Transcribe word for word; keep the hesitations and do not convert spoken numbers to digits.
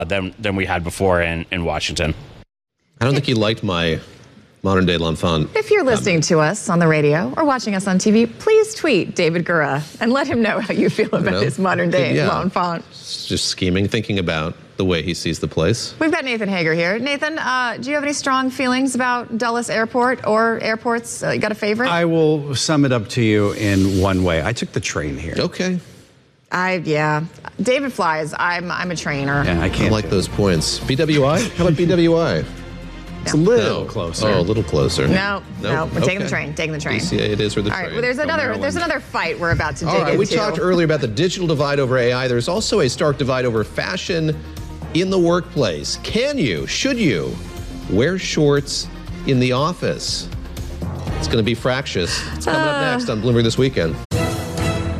than than we had before in, in Washington. I don't think he liked my modern day l'enfant. If you're listening to us on the radio or watching us on T V, please tweet David Gura and let him know how you feel about know. his modern day Yeah. l'enfant. Just scheming, thinking about the way he sees the place. We've got Nathan Hager here. Nathan, uh, do you have any strong feelings about Dulles Airport or airports? Uh, you got a favorite? I will sum it up to you in one way. I took the train here. Okay. I, yeah. David flies. I'm, I'm a trainer. Yeah, I I can't like do those points. B W I? How about B W I? It's a little closer. Oh, a little closer. No, no, we're taking the Okay. train, taking the train. B C A it is, or the All train. right, well, there's another, Maryland. there's another fight we're about to dig All right, into. we talked earlier about the digital divide over A I. There's also a stark divide over fashion in the workplace. Can you, should you, wear shorts in the office? It's going to be fractious. It's coming up next on Bloomberg This Weekend.